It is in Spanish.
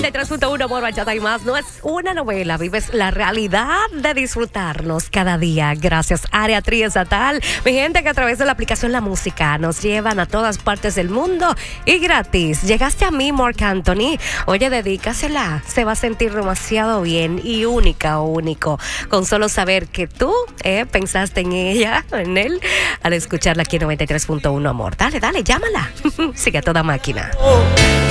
93.1 Amor, Bachata y Más no es una novela, vives la realidad de disfrutarnos cada día. Gracias, Área Triestatal. Mi gente que a través de la aplicación La Música nos llevan a todas partes del mundo y gratis. Llegaste a mí, Marc Anthony. Oye, dedícasela. Se va a sentir demasiado bien y única o único. Con solo saber que tú pensaste en ella, en él, al escucharla aquí en 93.1 Amor. Dale, llámala. Sigue a toda máquina.